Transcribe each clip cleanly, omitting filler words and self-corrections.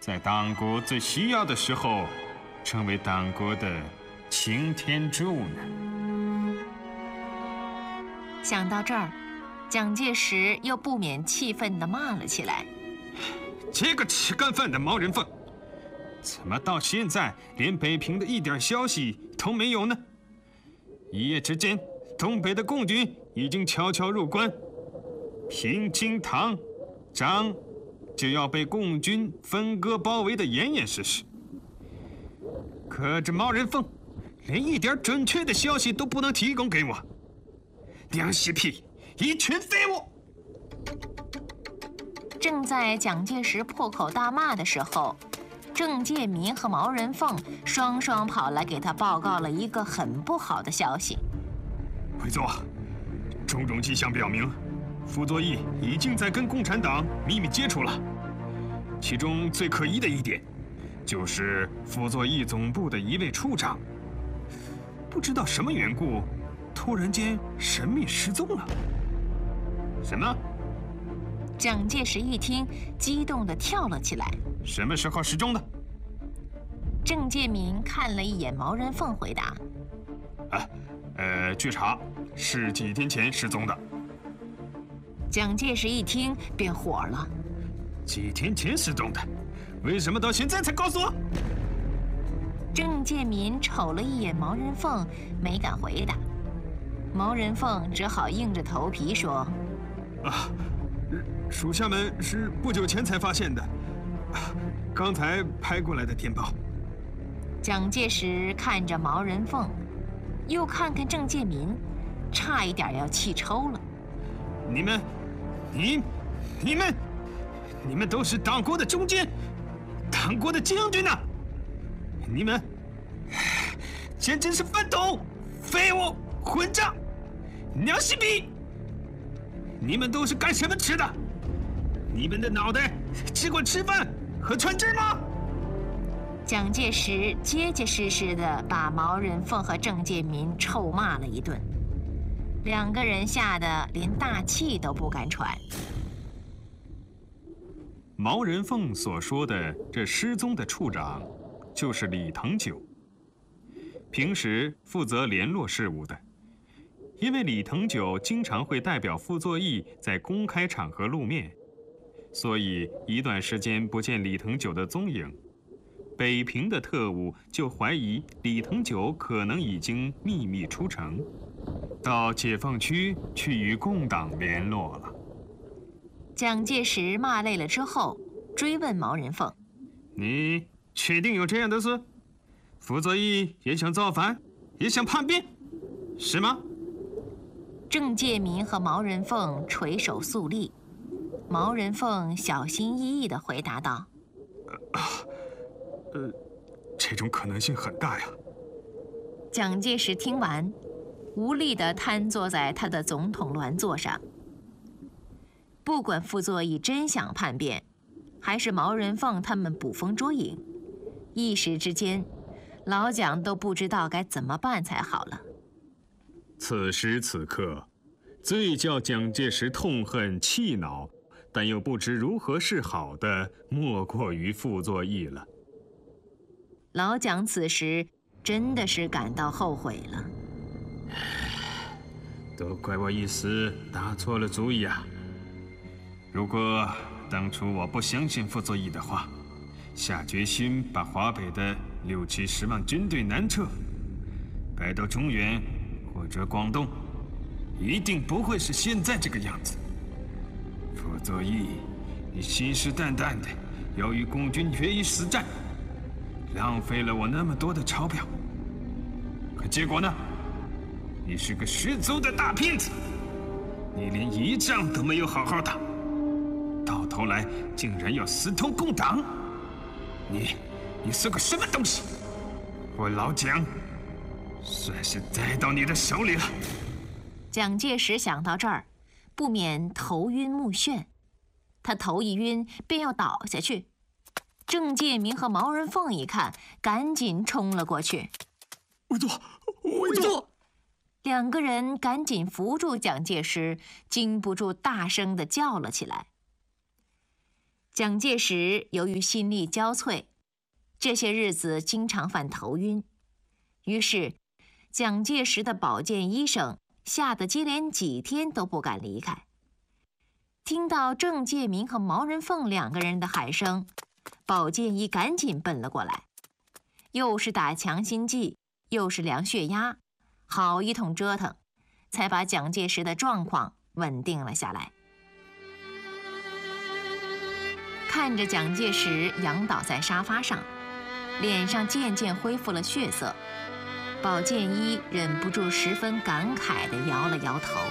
在党国最需要的时候，成为党国的擎天柱呢。 想到这儿，蒋介石又不免气愤地骂了起来：“ 这个吃干饭的毛人凤，怎么到现在连北平的一点消息都没有呢？一夜之间，东北的共军已经悄悄入关，平津、唐、张就要被共军分割包围的严严实实。可这毛人凤连一点准确的消息都不能提供给我，两西屁，一群废物！” 正在蒋介石破口大骂的时候，郑介民和毛人凤双双跑来给他报告了一个很不好的消息。 会座，种种迹象表明，傅作义已经在跟共产党秘密接触了。其中最可疑的一点，就是傅作义总部的一位处长，不知道什么缘故，突然间神秘失踪了。什么？ 蒋介石一听，激动地跳了起来。 什么时候失踪的？ 郑介民看了一眼毛人凤，回答：“ 据查是几天前失踪的。” 蒋介石一听便火了：“ 几天前失踪的，为什么到现在才告诉我？” 郑介民瞅了一眼毛人凤，没敢回答。毛人凤只好硬着头皮说：“ 属下们是不久前才发现的，刚才拍过来的电报。” 蒋介石看着毛人凤，又看看郑介民，差一点要气抽了。 你们都是党国的中坚，党国的将军呐！你们简直是饭桶、废物、混账、娘西逼！你们都是干什么吃的？你们的脑袋只管吃饭和穿针吗？ 蒋介石结结实实地把毛人凤和郑介民臭骂了一顿，两个人吓得连大气都不敢喘。 毛人凤所说的这失踪的处长，就是李腾九，平时负责联络事务的。因为李腾九经常会代表傅作义在公开场合露面，所以一段时间不见李腾九的踪影，北平的特务就怀疑李腾九可能已经秘密出城，到解放区去与共党联络了。 蒋介石骂累了之后，追问毛人凤：“ 你确定有这样的事？傅作义也想造反，也想叛变，是吗？” 郑介民和毛人凤垂手肃立。毛人凤小心翼翼地回答道：“ 这种可能性很大呀。” 蒋介石听完，无力地瘫坐在他的总统銮座上。不管傅作义真想叛变，还是毛人凤他们捕风捉影，一时之间，老蒋都不知道该怎么办才好了。 此时此刻，最叫蒋介石痛恨气恼，但又不知如何是好的，莫过于傅作义了。 老蒋此时真的是感到后悔了。 都怪我一时打错了主意啊！如果当初我不相信傅作义的话，下决心把华北的60-70万军队南撤，摆到中原或者广东，一定不会是现在这个样子。傅作义，你信誓旦旦的要与共军决一死战，浪费了我那么多的钞票，可结果呢？你是个十足的大骗子，你连一仗都没有好好打，到头来竟然要私通共党，你是个什么东西？我老蒋算是栽到你的手里了。 蒋介石想到这儿，不免头晕目眩，他头一晕便要倒下去。郑介民和毛人凤一看，赶紧冲了过去。 委座，委座！ 两个人赶紧扶住蒋介石，禁不住大声地叫了起来。 蒋介石由于心力交瘁，这些日子经常犯头晕，于是蒋介石的保健医生吓得接连几天都不敢离开。听到郑介民和毛人凤2个人的喊声，保健医赶紧奔了过来，又是打强心剂，又是量血压，好一通折腾，才把蒋介石的状况稳定了下来。看着蒋介石仰倒在沙发上，脸上渐渐恢复了血色，保健医忍不住十分感慨地摇了摇头。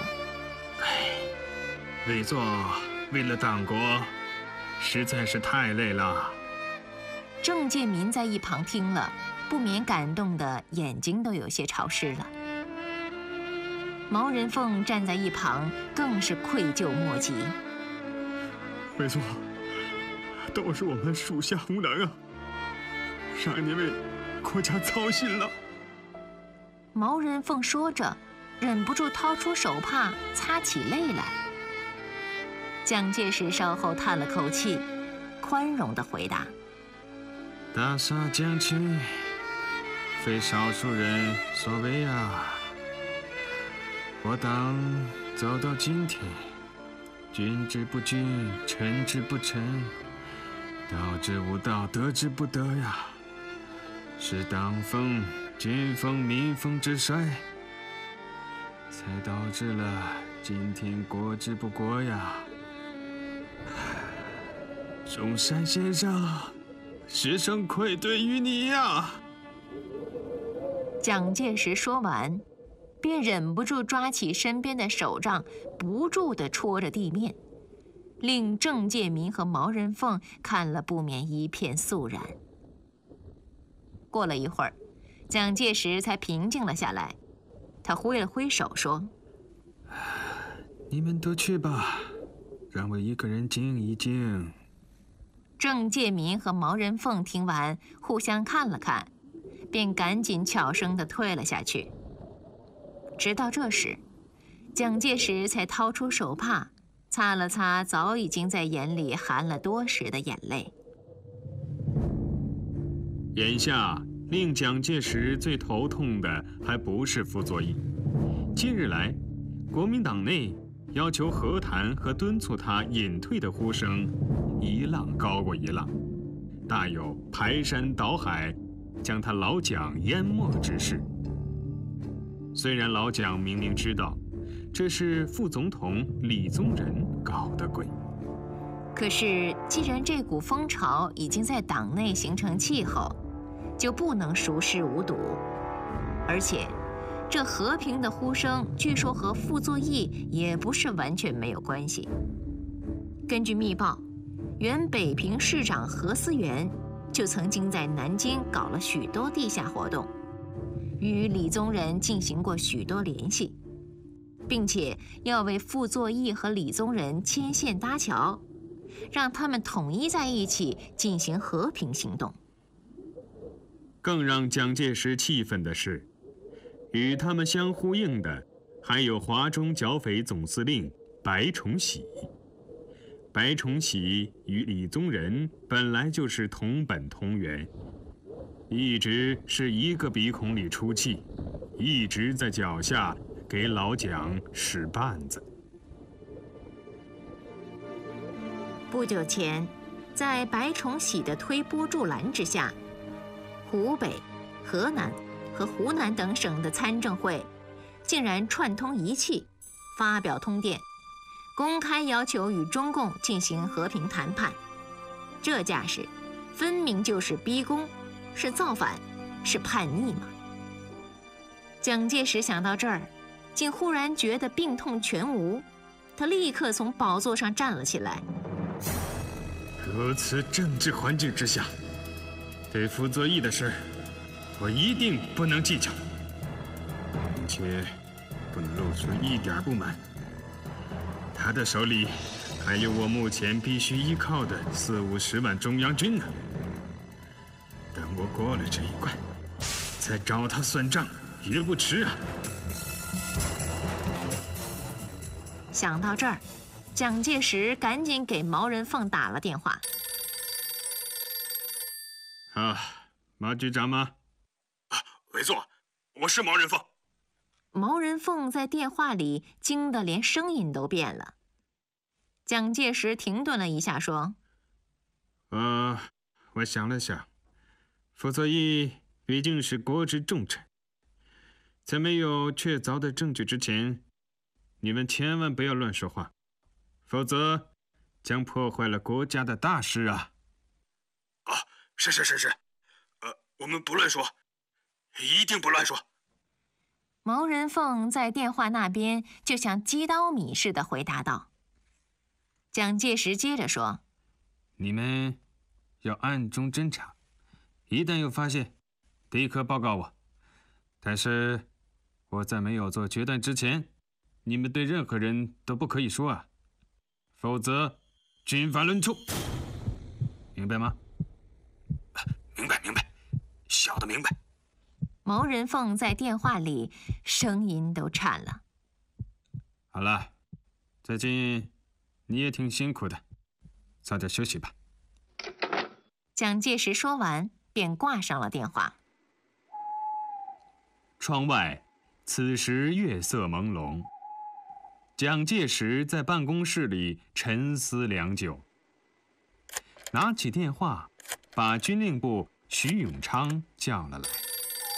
委座为了党国，实在是太累了。 郑介民在一旁听了，不免感动的眼睛都有些潮湿了。毛人凤站在一旁，更是愧疚莫及。 委座，都是我们属下无能啊，让您为国家操心了。 毛人凤说着，忍不住掏出手帕擦起泪来。蒋介石稍后叹了口气，宽容地回答： 大厦将倾，非少数人所为啊。我党走到今天，君之不君，臣之不臣，道之无道，德之不德呀，是党风、军风、民风之衰，才导致了今天国之不国呀。中山先生，师生愧对于你呀。 蒋介石说完，便忍不住抓起身边的手杖，不住地戳着地面，令郑介民和毛人凤看了不免一片肃然。过了一会儿，蒋介石才平静了下来，他挥了挥手说： 你们都去吧，让我一个人静一静。 郑介民和毛人凤听完，互相看了看，便赶紧悄声地退了下去。直到这时，蒋介石才掏出手帕，擦了擦早已经在眼里含了多时的眼泪。 眼下令蒋介石最头痛的还不是傅作义，近日来，国民党内要求和谈和敦促他隐退的呼声一浪高过一浪，大有排山倒海将他老蒋淹没之势。虽然老蒋明明知道这是副总统李宗仁搞的鬼， 可是既然这股风潮已经在党内形成气候，就不能熟视无睹。而且这和平的呼声据说和傅作义也不是完全没有关系。根据密报，原北平市长何思源就曾经在南京搞了许多地下活动，与李宗仁进行过许多联系，并且要为傅作义和李宗仁牵线搭桥，让他们统一在一起进行和平行动。 更让蒋介石气愤的是，与他们相呼应的还有华中剿匪总司令白崇禧。白崇禧与李宗仁本来就是同本同源，一直是一个鼻孔里出气，一直在脚下给老蒋使绊子。 不久前，在白崇禧的推波助澜之下，湖北、河南和湖南等省的参政会竟然串通一气，发表通电，公开要求与中共进行和平谈判。这架势分明就是逼宫，是造反，是叛逆嘛。蒋介石想到这儿，竟忽然觉得病痛全无，他立刻从宝座上站了起来。 如此政治环境之下，对傅作义的事，我一定不能计较，并且不能露出一点不满。他的手里还有我目前必须依靠的40-50万中央军呢。等我过了这一关，再找他算账也不迟啊。 想到这儿，蒋介石赶紧给毛人凤打了电话。 啊，马局长吗？ 没错，我是毛人凤。 毛人凤在电话里惊得连声音都变了。蒋介石停顿了一下，说：“ 我想了想，傅作义毕竟是国之重臣，在没有确凿的证据之前，你们千万不要乱说话，否则将破坏了国家的大事啊！” 是，我们不乱说，一定不乱说。 毛人凤在电话那边就像鸡刀米似的回答道。蒋介石接着说：“ 你们要暗中侦查，一旦有发现，立刻报告我。但是我在没有做决断之前，你们对任何人都不可以说啊，否则军法论处，明白吗？” 明白，小的明白。 毛人凤在电话里声音都颤了。 好了，最近你也挺辛苦的，早点休息吧。 蒋介石说完，便挂上了电话。 窗外，此时月色朦胧。蒋介石在办公室里沉思良久，拿起电话，把军令部徐永昌叫了来。